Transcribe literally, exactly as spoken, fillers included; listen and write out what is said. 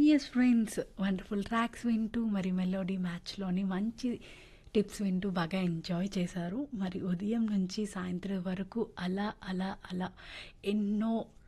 Yes friends, wonderful tracks వింటూ మరి melody మ్యాచ్‌లోని మంచి టిప్స్ వింటూ బాగా ఎంజాయ్ చేశారు. మరి ఉదయం నుంచి సాయంత్రం వరకు అలా, అలా, అలా ఎన్నో